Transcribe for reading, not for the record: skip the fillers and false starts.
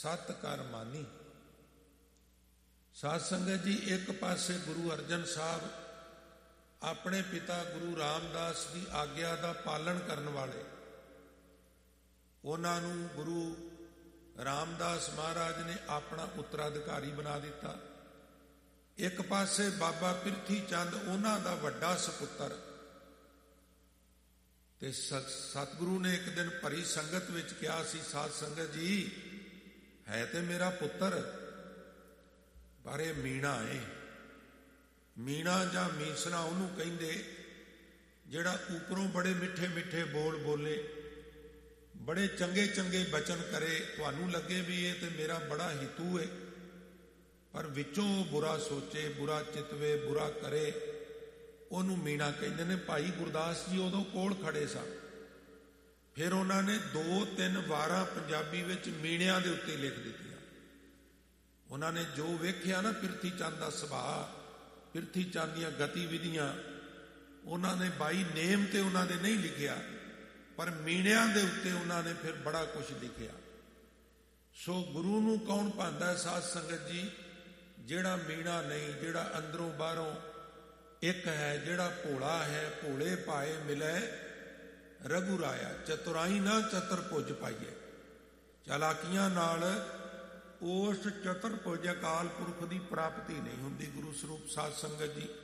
ਸਤ ਕਰ ਮਾਨੀ। ਸਾਧ ਸੰਗਤ ਜੀ, ਇੱਕ ਪਾਸੇ ਗੁਰੂ ਅਰਜਨ ਸਾਹਿਬ ਆਪਣੇ ਪਿਤਾ ਗੁਰੂ ਰਾਮਦਾਸ ਦੀ ਆਗਿਆ ਦਾ ਪਾਲਣ ਕਰਨ ਵਾਲੇ, ਉਹਨਾਂ ਨੂੰ ਗੁਰੂ ਰਾਮਦਾਸ ਮਹਾਰਾਜ ਨੇ ਆਪਣਾ ਉੱਤਰਾਧਿਕਾਰੀ ਬਣਾ ਦਿੱਤਾ। ਇੱਕ ਪਾਸੇ ਬਾਬਾ ਪਿਰਥੀ ਚੰਦ ਉਹਨਾਂ ਦਾ ਵੱਡਾ ਸਪੁੱਤਰ, ਤੇ ਸਤਿਗੁਰੂ ਨੇ ਇੱਕ ਦਿਨ ਭਰੀ ਸੰਗਤ ਵਿੱਚ ਕਿਹਾ ਸੀ, ਸਾਧ ਸੰਗਤ ਜੀ, ਹੈ ਤੇ ਮੇਰਾ ਪੁੱਤਰ ਪਰ ਇਹ ਮੀਣਾ ਏ। ਮੀਣਾ ਜਾਂ ਮੀਸਣਾ ਉਹਨੂੰ ਕਹਿੰਦੇ ਜਿਹੜਾ ਉੱਪਰੋਂ ਬੜੇ ਮਿੱਠੇ ਮਿੱਠੇ ਬੋਲ ਬੋਲੇ, ਬੜੇ ਚੰਗੇ ਚੰਗੇ ਬਚਨ ਕਰੇ, ਤੁਹਾਨੂੰ ਲੱਗੇ ਵੀ ਇਹ ਤੇ ਮੇਰਾ ਬੜਾ ਹਿਤੂ ਹੈ, ਪਰ ਵਿੱਚੋਂ ਉਹ ਬੁਰਾ ਸੋਚੇ, ਬੁਰਾ ਚਿਤਵੇ, ਬੁਰਾ ਕਰੇ, ਉਹਨੂੰ ਮੀਣਾ ਕਹਿੰਦੇ ਨੇ। ਭਾਈ ਗੁਰਦਾਸ ਜੀ ਉਦੋਂ ਕੋਲ ਖੜੇ ਸਨ। ਫਿਰ ਉਹਨਾਂ ਨੇ 2-3 ਵਾਰਾਂ ਪੰਜਾਬੀ ਵਿੱਚ ਮੀਣਿਆਂ ਦੇ ਉੱਤੇ ਲਿਖ ਦਿੱਤੀਆਂ। ਉਹਨਾਂ ਨੇ ਜੋ ਵੇਖਿਆ ਨਾ ਪਿਰਥੀ ਚੰਦ ਦਾ ਸੁਭਾਅ, ਪਿਰਥੀ ਚੰਦ ਦੀਆਂ ਗਤੀਵਿਧੀਆਂ, ਉਹਨਾਂ ਨੇ ਬਾਈ ਨੇਮ ਤੇ ਉਹਨਾਂ ਦੇ ਨਹੀਂ ਲਿਖਿਆ, ਪਰ ਮੀਣਿਆਂ ਦੇ ਉੱਤੇ ਉਹਨਾਂ ਨੇ ਫਿਰ ਬੜਾ ਕੁਝ ਲਿਖਿਆ। ਸੋ ਗੁਰੂ ਨੂੰ ਕੌਣ ਭਾਂਦਾ ਸਾਧ ਸੰਗਤ ਜੀ? ਜਿਹੜਾ ਮੀਣਾ ਨਹੀਂ, ਜਿਹੜਾ ਅੰਦਰੋਂ ਬਾਹਰੋਂ ਇੱਕ ਹੈ, ਜਿਹੜਾ ਭੋਲਾ ਹੈ। ਭੋਲੇ ਭਾਏ ਮਿਲੇ ਰਘੁਰਾਇਆ, ਚਤੁਰਾਈ ਨਾ ਚਤੁਰ ਭੁਜ ਪਾਈਏ। ਚਾਲਾਕੀਆਂ ਨਾਲ ਉਸ ਚਤੁਰ ਭੁਜ ਅਕਾਲ ਪੁਰਖ ਦੀ ਪ੍ਰਾਪਤੀ ਨਹੀਂ ਹੁੰਦੀ। ਗੁਰੂ ਸਰੂਪ ਸਾਧ ਸੰਗਤ ਜੀ,